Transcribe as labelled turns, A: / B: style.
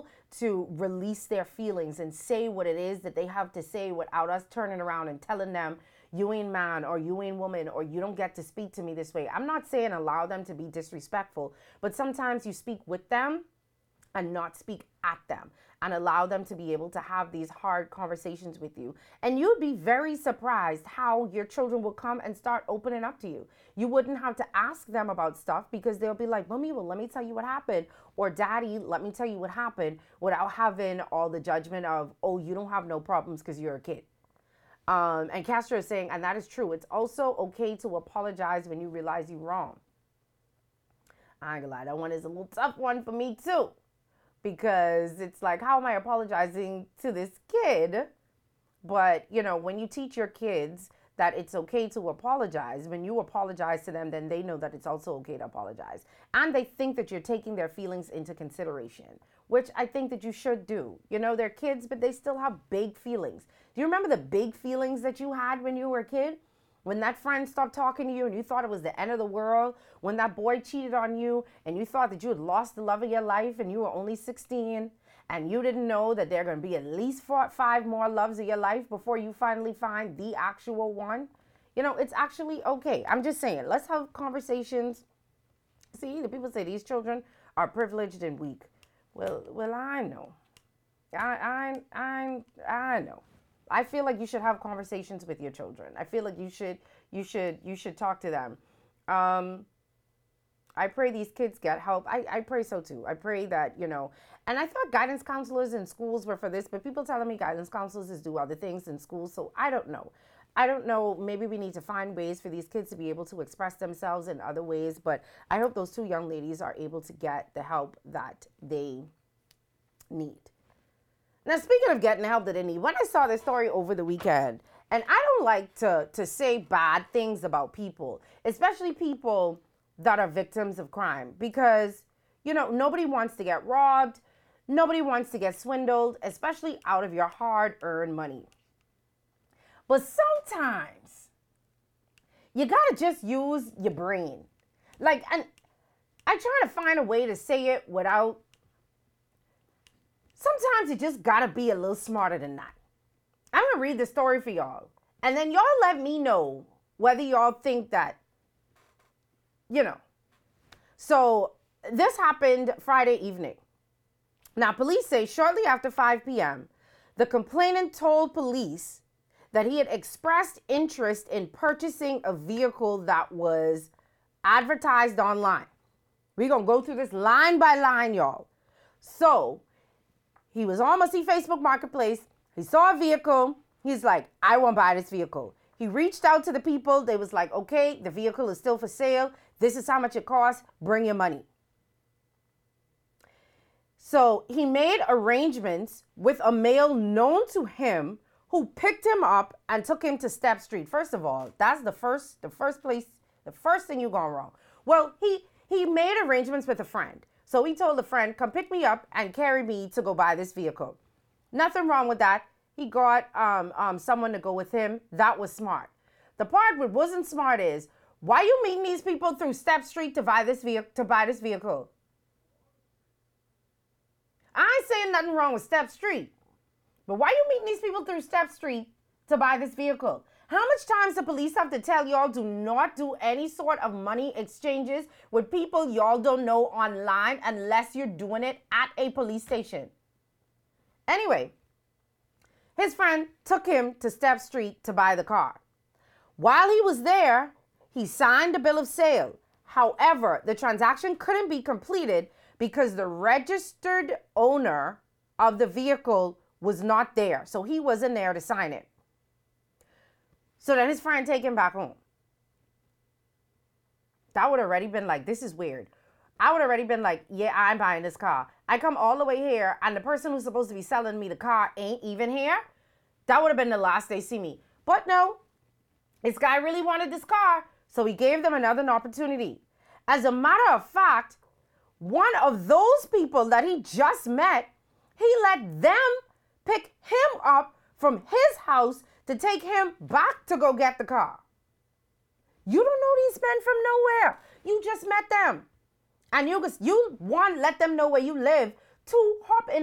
A: able to release their feelings and say what it is that they have to say without us turning around and telling them, you ain't man or you ain't woman or you don't get to speak to me this way. I'm not saying allow them to be disrespectful, but sometimes you speak with them and not speak at them and allow them to be able to have these hard conversations with you. And you'd be very surprised how your children will come and start opening up to you. You wouldn't have to ask them about stuff because they'll be like, Mommy, well, let me tell you what happened. Or Daddy, let me tell you what happened, without having all the judgment of, oh, you don't have no problems because you're a kid. And Castro is saying, and that is true, it's also okay to apologize when you realize you're wrong. I ain't gonna lie, that one is a little tough one for me too. Because it's like, how am I apologizing to this kid? But, you know, when you teach your kids that it's okay to apologize, when you apologize to them, then they know that it's also okay to apologize. And they think that you're taking their feelings into consideration, which I think that you should do. You know, they're kids, but they still have big feelings. Do you remember the big feelings that you had when you were a kid? When that friend stopped talking to you and you thought it was the end of the world, when that boy cheated on you and you thought that you had lost the love of your life and you were only 16 and you didn't know that there are going to be at least 5 more loves of your life before you finally find the actual one. You know, it's actually okay. I'm just saying, let's have conversations. See, the people say these children are privileged and weak. Well, I know. I know. I feel like you should have conversations with your children. I feel like you should talk to them. I pray these kids get help. I pray so too. I pray that, you know, and I thought guidance counselors in schools were for this, but people telling me guidance counselors do other things in schools. So I don't know. Maybe we need to find ways for these kids to be able to express themselves in other ways. But I hope those 2 young ladies are able to get the help that they need. Now, speaking of getting help that they need, when I saw this story over the weekend, and I don't like to say bad things about people, especially people that are victims of crime, because, you know, nobody wants to get robbed. Nobody wants to get swindled, especially out of your hard-earned money. But sometimes you got to just use your brain. Like, and I try to find a way to say it without. Sometimes you just got to be a little smarter than that. I'm going to read the story for y'all. And then y'all let me know whether y'all think that, you know. So this happened Friday evening. Now, police say shortly after 5 p.m., the complainant told police that he had expressed interest in purchasing a vehicle that was advertised online. We're going to go through this line by line, y'all. So he was on Facebook Marketplace. He saw a vehicle. He's like, I want to buy this vehicle. He reached out to the people. They was like, okay, the vehicle is still for sale. This is how much it costs. Bring your money. So he made arrangements with a male known to him who picked him up and took him to Step Street. First of all, that's the first thing you gone wrong. Well, he made arrangements with a friend. So he told a friend, come pick me up and carry me to go buy this vehicle. Nothing wrong with that. He got someone to go with him. That was smart. The part that wasn't smart is, why you meeting these people through Step Street to buy this vehicle? I ain't saying nothing wrong with Step Street. But why you meeting these people through Step Street to buy this vehicle? How much times the police have to tell y'all do not do any sort of money exchanges with people y'all don't know online unless you're doing it at a police station? Anyway, his friend took him to Step Street to buy the car. While he was there, he signed a bill of sale. However, the transaction couldn't be completed because the registered owner of the vehicle was not there. So he wasn't there to sign it. So then his friend take him back home. That would already been like, this is weird. I would already been like, yeah, I'm buying this car. I come all the way here and the person who's supposed to be selling me the car ain't even here. That would have been the last they see me. But no, this guy really wanted this car. So he gave them another opportunity. As a matter of fact, one of those people that he just met, he let them pick him up from his house to take him back to go get the car. You don't know these men from nowhere. You just met them. And you let them know where you live to hop in